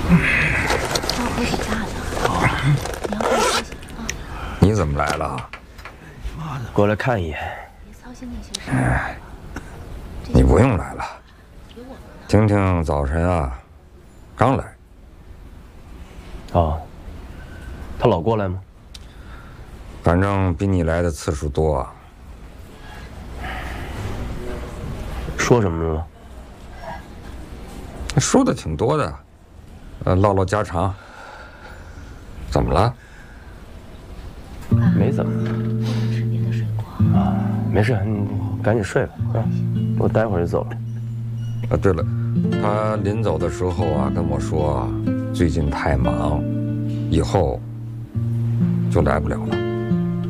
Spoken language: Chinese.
要喝喜大的。好，你要多休息啊。 你怎么来了？ 过来看一眼。 别操心那些事。 你不用来了。婷婷早晨啊，刚来。 哦，她老过来吗？ 反正比你来的次数多啊。 说什么了？ 说的挺多的，唠唠家常。怎么了？ 没怎么。 吃别的水果啊，没事，你赶紧睡吧啊！我待会儿就走了。 啊，对了，他临走的时候啊跟我说，最近太忙，以后就来不了了。